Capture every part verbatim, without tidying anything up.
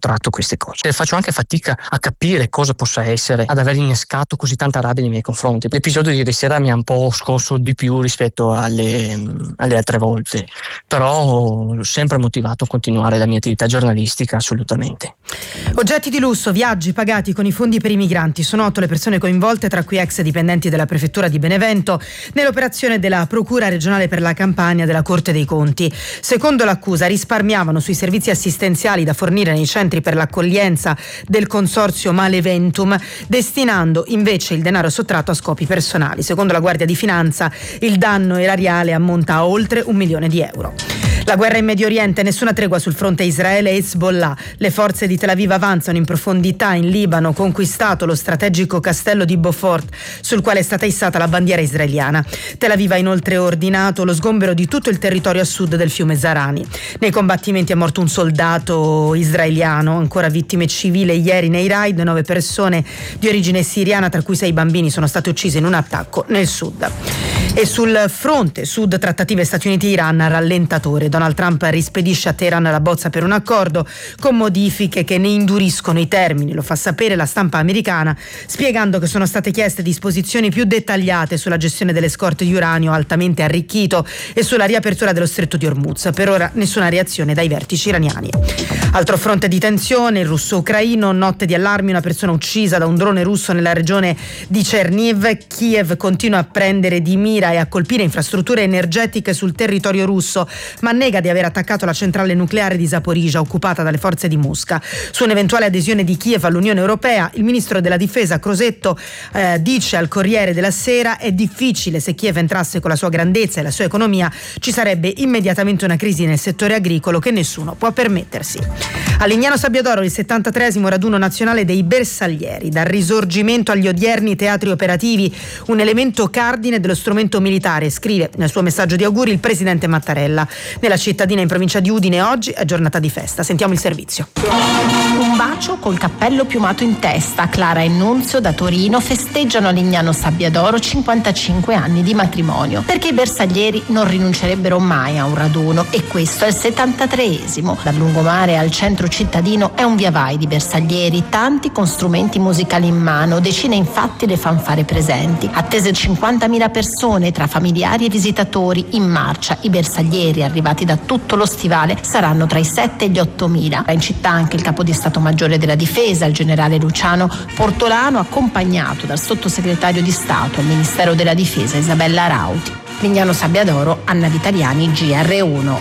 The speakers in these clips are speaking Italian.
sottratto queste cose. E faccio anche fatica a capire cosa possa essere ad aver innescato così tanta rabbia nei miei confronti. L'episodio di ieri sera mi ha un po' scosso di più rispetto alle, alle altre volte, però ho sempre motivato a continuare la mia attività giornalistica, assolutamente. Oggetti di lusso, viaggi pagati con i fondi per i migranti. Sono otto le persone coinvolte, tra cui ex dipendenti della prefettura di Benevento, nell'operazione della Procura regionale per la Campania della Corte dei Conti. Secondo l'accusa risparmiavano sui servizi assistenziali da fornire nei centri per l'accoglienza del consorzio Maleventum, destinando invece il denaro sottratto a scopi personali. Secondo la Guardia di Finanza il danno erariale ammonta a oltre un milione di euro. La guerra in Medio Oriente, nessuna tregua sul fronte Israele e Hezbollah. Le forze di Tel Aviv avanzano in profondità in Libano, conquistato lo strategico castello di Beaufort, sul quale è stata issata la bandiera israeliana. Tel Aviv ha inoltre ordinato lo sgombero di tutto il territorio a sud del fiume Zarani. Nei combattimenti è morto un soldato israeliano, ancora vittime civili ieri nei raid, nove persone di origine siriana, tra cui sei bambini, sono state uccise in un attacco nel sud. E sul fronte sud, trattative Stati Uniti-Iran a rallentatore. Donald Trump rispedisce a Teheran la bozza per un accordo con modifiche che ne induriscono i termini, lo fa sapere la stampa americana, spiegando che sono state chieste disposizioni più dettagliate sulla gestione delle scorte di uranio altamente arricchito e sulla riapertura dello stretto di Hormuz. Per ora nessuna reazione dai vertici iraniani. Altro fronte di tensione, il russo-ucraino, notte di allarmi, una persona uccisa da un drone russo nella regione di Cherniv. Kiev continua a prendere di mira e a colpire infrastrutture energetiche sul territorio russo, ma nega di aver attaccato la centrale nucleare di Zaporizhzhia, occupata dalle forze di Mosca. Su un'eventuale adesione di Kiev all'Unione Europea, il ministro della difesa Crosetto eh, dice al Corriere della Sera: è difficile, se Kiev entrasse con la sua grandezza e la sua economia ci sarebbe immediatamente una crisi nel settore agricolo che nessuno può permettersi. A Lignano Sabbiadoro il settantatreesimo raduno nazionale dei bersaglieri, dal risorgimento agli odierni teatri operativi, un elemento cardine dello strumento militare, scrive nel suo messaggio di auguri il presidente Mattarella. Nella cittadina in provincia di Udine oggi è giornata di festa. Sentiamo il servizio. Un bacio col cappello piumato in testa. Clara e Nunzio da Torino festeggiano a Lignano Sabbiadoro cinquantacinque anni di matrimonio, perché i bersaglieri non rinuncerebbero mai a un raduno, e questo è il settantatreesimo. Dal lungomare al centro cittadino è un via vai di bersaglieri, tanti con strumenti musicali in mano, decine infatti le fanfare presenti. Attese cinquantamila persone tra familiari e visitatori in marcia. I bersaglieri, arrivati da tutto lo stivale, saranno tra i sette e gli ottomila. In città anche il capo di Stato Maggiore della Difesa, il generale Luciano Portolano, accompagnato dal sottosegretario di Stato al Ministero della Difesa Isabella Rauti. Lignano Sabbiadoro, Anna Vitaliani, G R uno.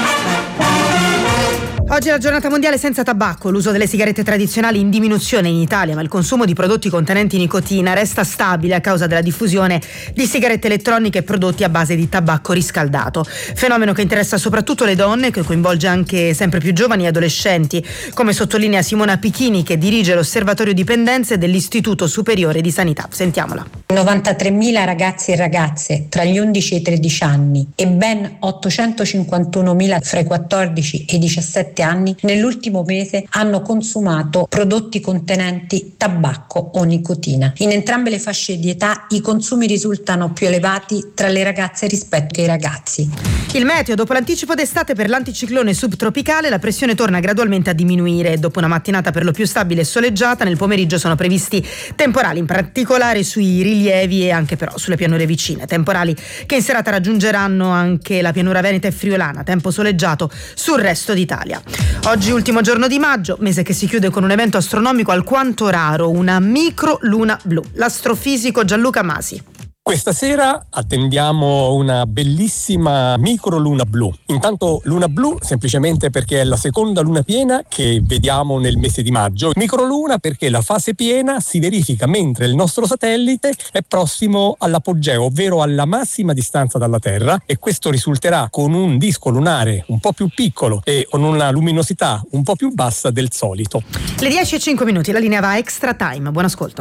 Oggi è la giornata mondiale senza tabacco. L'uso delle sigarette tradizionali in diminuzione in Italia, ma il consumo di prodotti contenenti nicotina resta stabile a causa della diffusione di sigarette elettroniche e prodotti a base di tabacco riscaldato. Fenomeno che interessa soprattutto le donne, che coinvolge anche sempre più giovani e adolescenti, come sottolinea Simona Pichini, che dirige l'Osservatorio Dipendenze dell'Istituto Superiore di Sanità. Sentiamola. novantatremila ragazzi e ragazze tra gli undici e i tredici anni e ben ottocentocinquantunomila fra i quattordici e i diciassette anni nell'ultimo mese hanno consumato prodotti contenenti tabacco o nicotina. In entrambe le fasce di età i consumi risultano più elevati tra le ragazze rispetto ai ragazzi. Il meteo: dopo l'anticipo d'estate per l'anticiclone subtropicale, la pressione torna gradualmente a diminuire. Dopo una mattinata per lo più stabile e soleggiata, nel pomeriggio sono previsti temporali, in particolare sui rilievi e anche però sulle pianure vicine. Temporali che in serata raggiungeranno anche la pianura veneta e friulana. Tempo soleggiato sul resto d'Italia. Oggi ultimo giorno di maggio, mese che si chiude con un evento astronomico alquanto raro, una micro luna blu. L'astrofisico Gianluca Masi. Questa sera attendiamo una bellissima microluna blu. Intanto luna blu semplicemente perché è la seconda luna piena che vediamo nel mese di maggio. Microluna perché la fase piena si verifica mentre il nostro satellite è prossimo all'apogeo, ovvero alla massima distanza dalla Terra, e questo risulterà con un disco lunare un po' più piccolo e con una luminosità un po' più bassa del solito. Le dieci e cinque minuti, la linea va a Extra Time. Buon ascolto.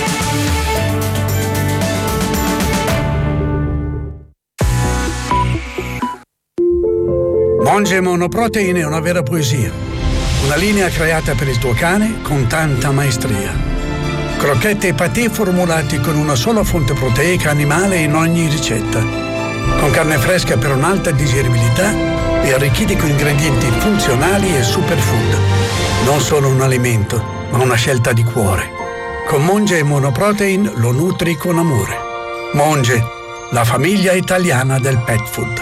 Monge Monoprotein è una vera poesia. Una linea creata per il tuo cane con tanta maestria. Crocchette e patè formulati con una sola fonte proteica animale in ogni ricetta. Con carne fresca per un'alta digeribilità e arricchiti con ingredienti funzionali e superfood. Non solo un alimento, ma una scelta di cuore. Con Monge e Monoprotein lo nutri con amore. Monge, la famiglia italiana del pet food.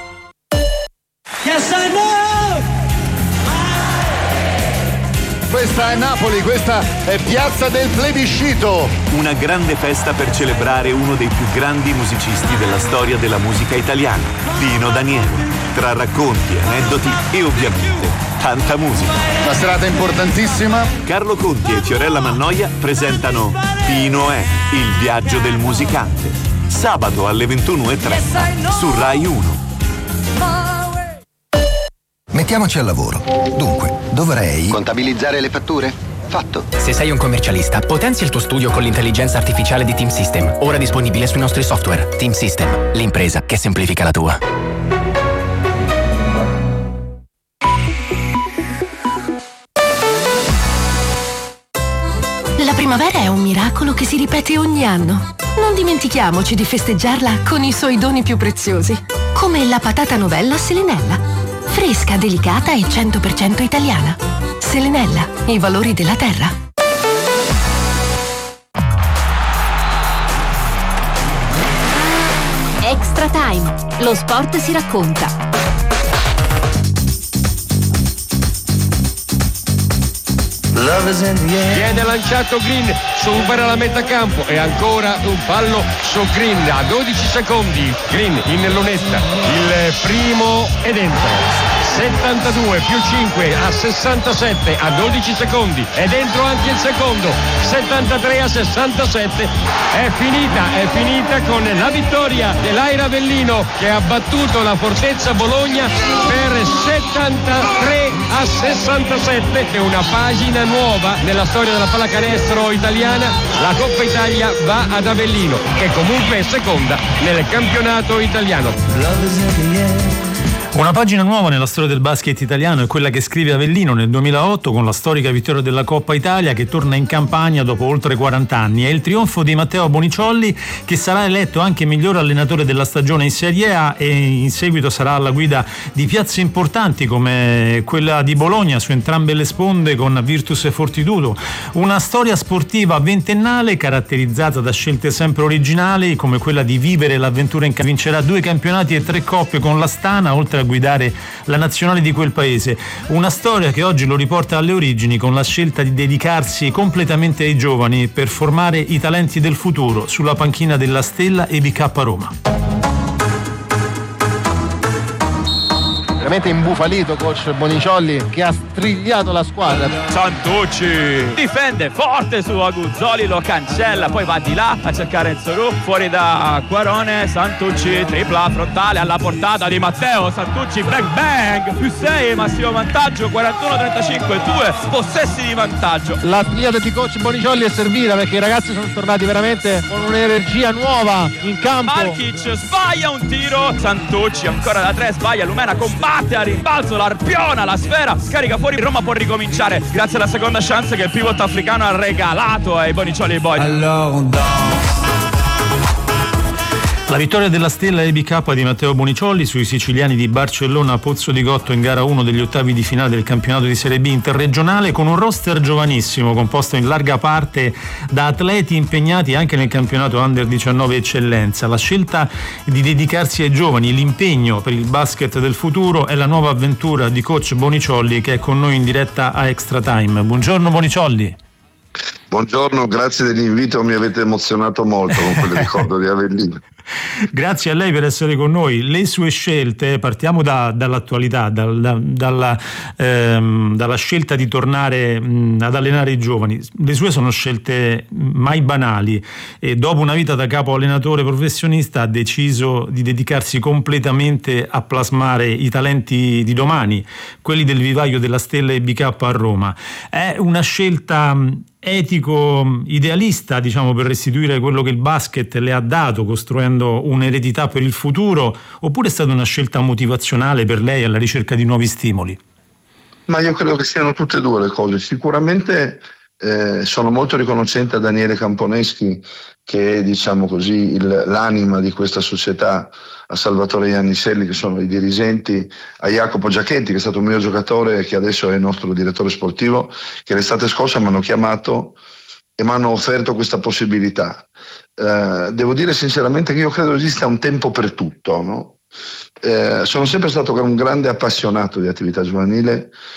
Yes, I know! Questa è Napoli, questa è Piazza del Plebiscito. Una grande festa per celebrare uno dei più grandi musicisti della storia della musica italiana, Pino Daniele. Tra racconti, aneddoti e ovviamente tanta musica. Una serata importantissima. Carlo Conti e Fiorella Mannoia presentano Pino è il viaggio del musicante. Sabato alle ventuno e trenta su Rai uno. Mettiamoci al lavoro. Dunque, dovrei... contabilizzare le fatture? Fatto. Se sei un commercialista, potenzia il tuo studio con l'intelligenza artificiale di Team System, ora disponibile sui nostri software. Team System, l'impresa che semplifica la tua. La primavera è un miracolo che si ripete ogni anno. Non dimentichiamoci di festeggiarla con i suoi doni più preziosi, come la patata novella Selenella. Fresca, delicata e cento per cento italiana. Selenella, i valori della terra. Extra Time, lo sport si racconta. Viene lanciato Green, supera la metà campo e ancora un fallo su Green a dodici secondi. Green in lunetta, il primo è dentro. settantadue più cinque a sessantasette a dodici secondi, è dentro anche il secondo. Settantatré a sessantasette, è finita, è finita con la vittoria dell'Aira Avellino che ha battuto la Fortezza Bologna per settantatré a sessantasette. È una pagina nuova nella storia della pallacanestro italiana. La Coppa Italia va ad Avellino, che comunque è seconda nel campionato italiano. Una pagina nuova nella storia del basket italiano è quella che scrive Avellino nel duemilaotto con la storica vittoria della Coppa Italia, che torna in Campania dopo oltre quaranta anni. È il trionfo di Matteo Boniciolli, che sarà eletto anche miglior allenatore della stagione in Serie A e in seguito sarà alla guida di piazze importanti come quella di Bologna su entrambe le sponde con Virtus e Fortitudo. Una storia sportiva ventennale caratterizzata da scelte sempre originali come quella di vivere l'avventura in campo. Vincerà due campionati e tre coppe con l'Astana, oltre a guidare la nazionale di quel paese. Una storia che oggi lo riporta alle origini con la scelta di dedicarsi completamente ai giovani per formare i talenti del futuro sulla panchina della Stella E B K Roma. Veramente imbufalito coach Boniciolli, che ha strigliato la squadra. Santucci difende forte su Aguzzoli, lo cancella, poi va di là a cercare Enzo Ru, fuori da Quarone. Santucci tripla frontale alla portata di Matteo Santucci, bang bang, più sei, massimo vantaggio, quarantuno trentacinque, due possessi di vantaggio. La strigliata di coach Boniciolli è servita perché i ragazzi sono tornati veramente con un'energia nuova in campo. Markic sbaglia un tiro, Santucci ancora da tre sbaglia, Lumena combatte a rimbalzo, l'arpiona, la sfera scarica fuori, Roma può ricominciare grazie alla seconda chance che il pivot africano ha regalato ai Boniciolli Boys. La vittoria della Stella E B K di Matteo Boniciolli sui siciliani di Barcellona a Pozzo di Gotto in gara uno degli ottavi di finale del campionato di Serie B interregionale, con un roster giovanissimo composto in larga parte da atleti impegnati anche nel campionato Under diciannove Eccellenza. La scelta di dedicarsi ai giovani, l'impegno per il basket del futuro è la nuova avventura di coach Boniciolli, che è con noi in diretta a Extra Time. Buongiorno Boniciolli. Buongiorno, grazie dell'invito, mi avete emozionato molto con quel ricordo di Avellino. Grazie a lei per essere con noi. Le sue scelte, partiamo da, dall'attualità, dal, da, dalla, ehm, dalla scelta di tornare mh, ad allenare i giovani. Le sue sono scelte mai banali e dopo una vita da capo allenatore professionista ha deciso di dedicarsi completamente a plasmare i talenti di domani, quelli del vivaio della Stella E B K a Roma. È una scelta mh, etico idealista, diciamo, per restituire quello che il basket le ha dato, costruendo un'eredità per il futuro, oppure è stata una scelta motivazionale per lei alla ricerca di nuovi stimoli? Ma io credo che siano tutte e due le cose. Sicuramente Eh, sono molto riconoscente a Daniele Camponeschi, che è, diciamo così, il, l'anima di questa società, a Salvatore Ianniselli, che sono i dirigenti, a Jacopo Giachetti, che è stato un mio giocatore e che adesso è il nostro direttore sportivo, che l'estate scorsa mi hanno chiamato e mi hanno offerto questa possibilità. Eh, devo dire sinceramente che io credo esista un tempo per tutto, no? Eh, sono sempre stato un grande appassionato di attività giovanile,